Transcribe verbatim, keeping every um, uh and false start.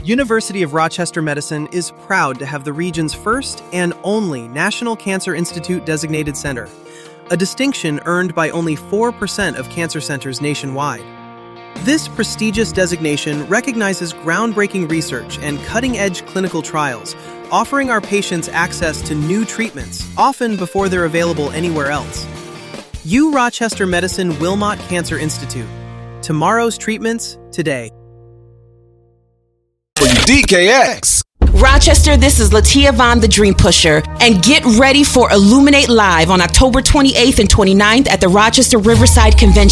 University of Rochester Medicine is proud to have the region's first and only National Cancer Institute designated center, a distinction earned by only four percent of cancer centers nationwide. This prestigious designation recognizes groundbreaking research and cutting-edge clinical trials, offering our patients access to new treatments, often before they're available anywhere else. U Rochester Medicine Wilmot Cancer Institute. Tomorrow's treatments, today. D K X. Rochester, this is Latia Vaughn, the Dream Pusher, and get ready for Illuminate Live on October twenty-eighth and twenty-ninth at the Rochester Riverside Convention